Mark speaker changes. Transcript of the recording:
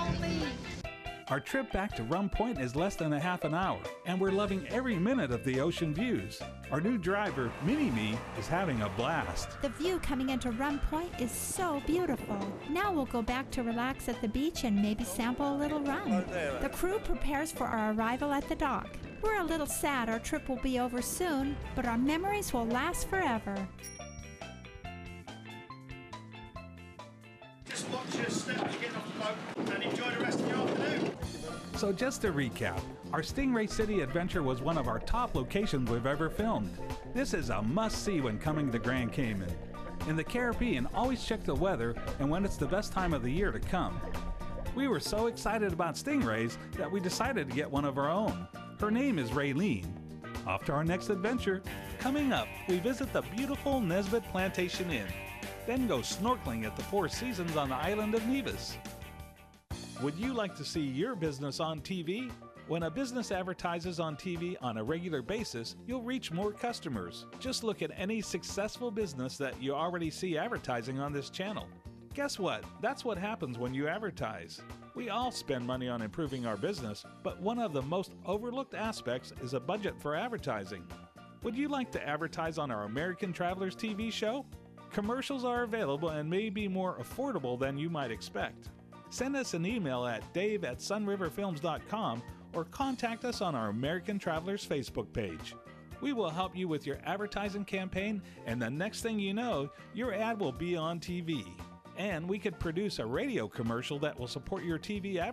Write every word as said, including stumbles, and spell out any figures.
Speaker 1: only.
Speaker 2: Our trip back to Rum Point is less than a half an hour, and we're loving every minute of the ocean views. Our new driver, Mini-Me, is having a blast.
Speaker 3: The view coming into Rum Point is so beautiful. Now we'll go back to relax at the beach and maybe sample a little rum. The crew prepares for our arrival at the dock. We're a little sad our trip will be over soon, but our memories will last forever.
Speaker 4: Just watch your step as you get off the boat and enjoy the rest of your afternoon.
Speaker 2: So just to recap, our Stingray City adventure was one of our top locations we've ever filmed. This is a must-see when coming to Grand Cayman. In the Caribbean, always check the weather and when it's the best time of the year to come. We were so excited about stingrays that we decided to get one of our own. Her name is Raylene. Off to our next adventure. Coming up, we visit the beautiful Nesbitt Plantation Inn, then go snorkeling at the Four Seasons on the island of Nevis. Would you like to see your business on T V? When a business advertises on T V on a regular basis, you'll reach more customers. Just look at any successful business that you already see advertising on this channel. Guess what? That's what happens when you advertise. We all spend money on improving our business, but one of the most overlooked aspects is a budget for advertising. Would you like to advertise on our American Travelers T V show? Commercials are available and may be more affordable than you might expect. Send us an email at dave at sunriverfilms dot com or contact us on our American Travelers Facebook page. We will help you with your advertising campaign, and the next thing you know, your ad will be on T V. And we could produce a radio commercial that will support your T V advertising.